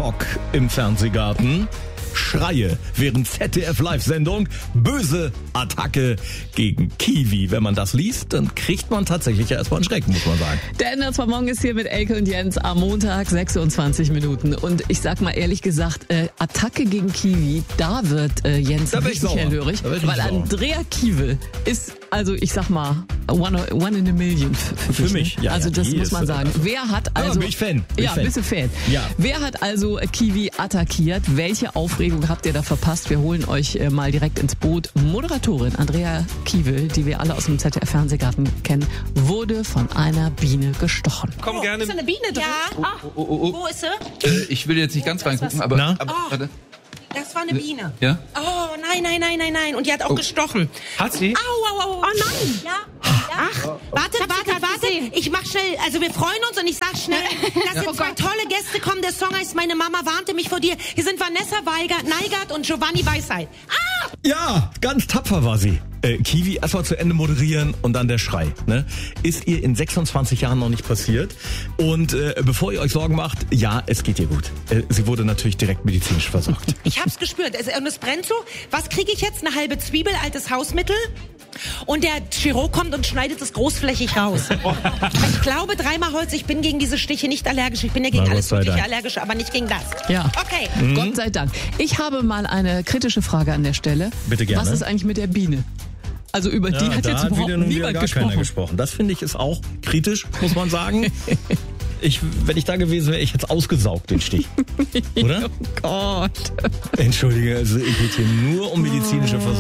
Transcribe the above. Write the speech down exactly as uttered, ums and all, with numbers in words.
Schock im Fernsehgarten. Schreie während Z D F-Live-Sendung. Böse Attacke gegen Kiwi. Wenn man das liest, dann kriegt man tatsächlich erstmal einen Schreck, muss man sagen. Der Ender von Morgen ist hier mit Elke und Jens am Montag, sechsundzwanzig Minuten. Und ich sag mal ehrlich gesagt, äh, Attacke gegen Kiwi, da wird äh, Jens Da bin ich richtig sauer. hellhörig. Da bin ich Weil sauer. Andrea Kiewel ist, also ich sag mal, one, one in a million für, für, Für dich, mich, ne? ja, Also ja, das die muss ist, man sagen. äh, Wer hat also... bin ich Fan. Bin ja, ich Fan. bist du Fan. Ja. Wer hat also Kiwi attackiert? Welche Aufregung habt ihr da verpasst? Wir holen euch äh, mal direkt ins Boot. Moderatorin Andrea Kiewel, die wir alle aus dem Z D F-Fernsehgarten kennen, wurde von einer Biene gestochen. Komm Oh, gerne. ist da eine Biene drin? Ja. Ah, Oh, oh, oh. wo ist sie? Äh, ich will jetzt nicht ganz reingucken, aber, Na? aber Oh. warte. Das war eine Biene. Ja? Oh, nein, nein, nein, nein, nein. Und die hat auch Oh. gestochen. Hat sie? Au, au, au. Oh nein. Ja. Ach, warte, warte, warte. Ich mach schnell, also wir freuen uns und ich sag schnell, dass jetzt zwei tolle Gäste kommen. Der Song heißt Meine Mama warnte mich vor dir. Hier sind Vanessa Weigert, Neigert und Giovanni Weisheit. Ah! Ja, ganz tapfer war sie. Äh, Kiwi erstmal zu Ende moderieren und dann der Schrei. Ne? Ist ihr in sechsundzwanzig Jahren noch nicht passiert. Und äh, bevor ihr euch Sorgen macht, ja, es geht ihr gut. Äh, sie wurde natürlich direkt medizinisch versorgt. Ich hab's gespürt. Es, und es brennt so. Was kriege ich jetzt? Eine halbe Zwiebel, altes Hausmittel? Und der Chirurg kommt und schneidet es großflächig raus. Ich glaube dreimal Holz. Ich bin gegen diese Stiche nicht allergisch. Ich bin ja gegen Na, alles Gott sei Mögliche Dank. allergisch, aber nicht gegen das. Ja. Okay. Gott sei Dank. Ich habe mal eine kritische Frage an der Stelle. Bitte gerne. Was ist eigentlich mit der Biene? Also über die hat jetzt überhaupt niemand gesprochen. gesprochen. Das finde ich ist auch kritisch, muss man sagen. Ich, wenn ich da gewesen wäre, ich hätte es ausgesaugt, den Stich. Oder? Oh Gott. Entschuldige, also es geht hier nur um medizinische Versorgung.